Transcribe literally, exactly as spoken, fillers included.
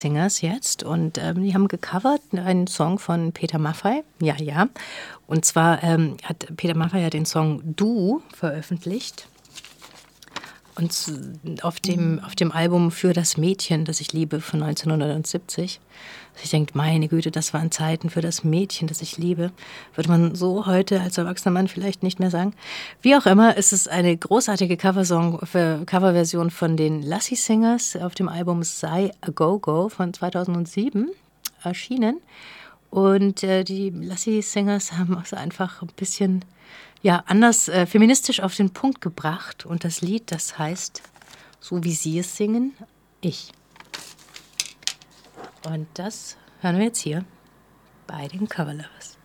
Singers jetzt und, ähm, die haben gecovert einen Song von Peter Maffay. Ja, ja. Und zwar, ähm, hat Peter Maffay ja den Song „Du“ veröffentlicht. Und z auf dem auf dem Album „Für das Mädchen, das ich liebe“ von neunzehnhundertsiebzig. Ich denke: „Meine Güte, das waren Zeiten für das Mädchen, das ich liebe.“ Würde man so heute als erwachsener Mann vielleicht nicht mehr sagen. Wie auch immer, es ist eine großartige Coversong für Coverversion von den Lassie Singers auf dem Album „Sei a Go-Go“ von zweitausendsieben erschienen. Und, äh, die Lassie Singers haben es einfach 'n bisschen, ja, anders, äh, feministisch auf den Punkt gebracht. Und das Lied, das heißt, so wie sie es singen, „Ich“. Und das hören wir jetzt hier bei den Cover Lovers.